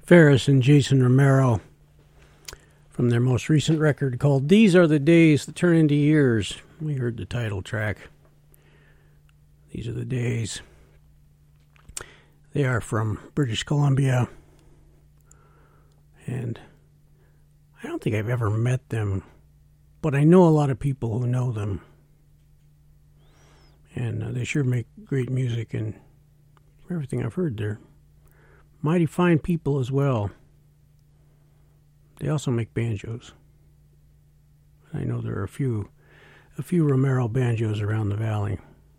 Ferris and Jason Romero from their most recent record called These Are the Days That Turn Into Years. We heard the title track. These are the days. They are from British Columbia, and I don't think I've ever met them, but I know a lot of people who know them, and they sure make great music, and from everything I've heard, they're mighty fine people as well. They also make banjos. I know there are a few Romero banjos around the valley.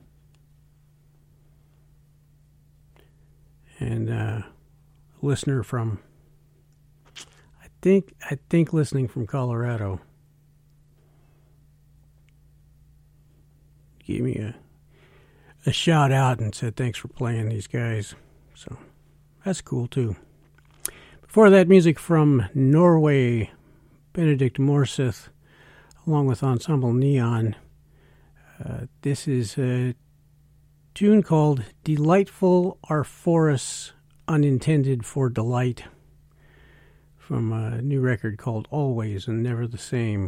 And a listener from, I think listening from Colorado, gave me a shout out and said thanks for playing these guys. So that's cool too. Before that, music from Norway, Benedict Morseth, along with Ensemble Neon. This is a tune called Delightful Arphorus Unintended for Delight, from a new record called Always and Never the Same.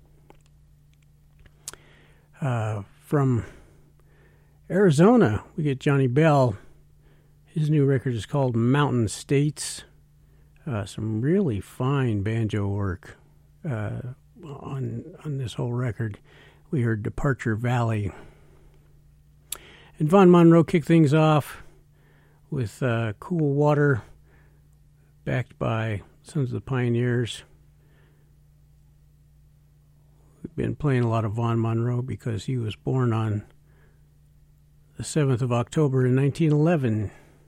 From Arizona, we get Johnny Bell. His new record is called Mountain States. Some really fine banjo work on this whole record. We heard Departure Valley. And Vaughn Monroe kicked things off with Cool Water, backed by Sons of the Pioneers. We've been playing a lot of Vaughn Monroe because he was born on the 7th of October in 1911.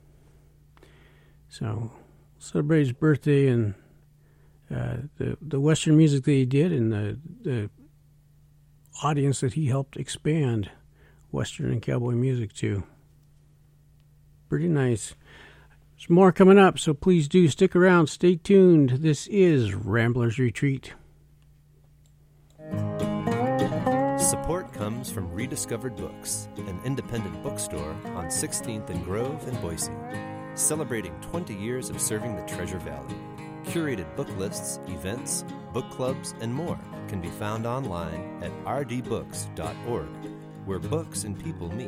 So celebrate his birthday and the Western music that he did and the audience that he helped expand Western and cowboy music to. Pretty nice. There's more coming up, so please do stick around. Stay tuned. This is Rambler's Retreat. Support comes from Rediscovered Books, an independent bookstore on 16th and Grove in Boise, celebrating 20 years of serving the Treasure Valley. Curated book lists, events, book clubs, and more can be found online at rdbooks.org, where books and people meet.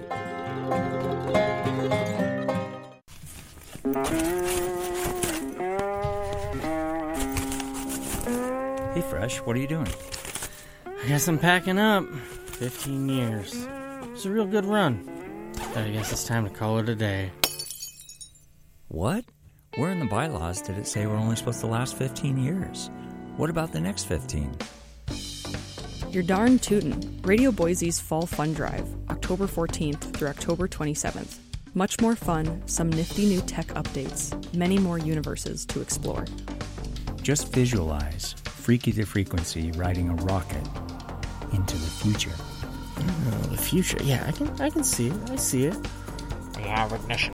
Hey, Fresh, what are you doing? I guess I'm packing up. 15 years. It's a real good run. But I guess it's time to call it a day. What? Where in the bylaws did it say we're only supposed to last 15 years? What about the next 15? You're darn tootin'. Radio Boise's Fall Fun Drive, October 14th through October 27th. Much more fun, some nifty new tech updates, many more universes to explore. Just visualize Freaky to Frequency riding a rocket into the future. Oh, the future. Yeah, I can see it. I see it. We have ignition.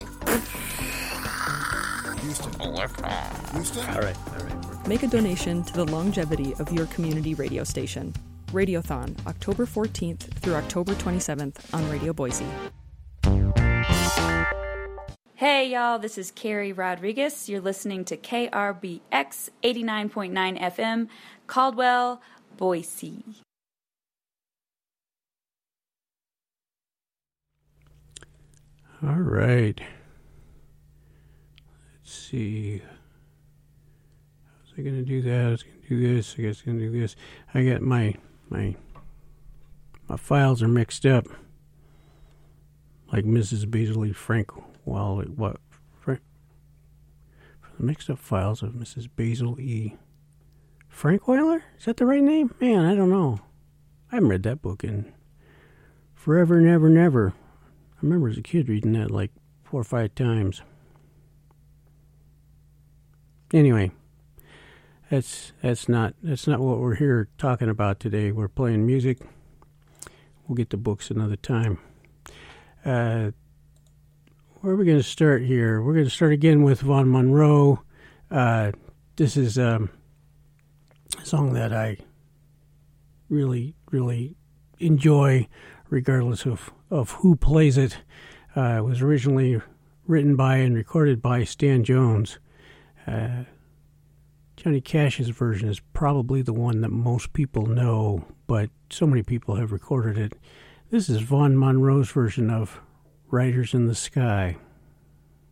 Houston. Houston? All right. Make a donation to the longevity of your community radio station. Radiothon, October 14th through October 27th on Radio Boise. Hey y'all, this is Carrie Rodriguez. You're listening to KRBX 89.9 FM, Caldwell, Boise. All right. Let's see. How was I going to do that? I was going to do this. I guess I'm going to do this. I got my files are mixed up. Like Mrs. Basil Frank. Well, what? For the mixed up files of Mrs. Basil E. Frankweiler? Is that the right name? Man, I don't know. I haven't read that book in forever and ever and ever. I remember as a kid reading that like 4 or 5 times. Anyway, that's not what we're here talking about today. We're playing music. We'll get to books another time. Where are we going to start here? We're going to start again with Vaughn Monroe. This is a song that I really, really enjoy, regardless of who plays it. It was originally written by and recorded by Stan Jones. Johnny Cash's version is probably the one that most people know, but so many people have recorded it. This is Vaughn Monroe's version of Riders in the Sky.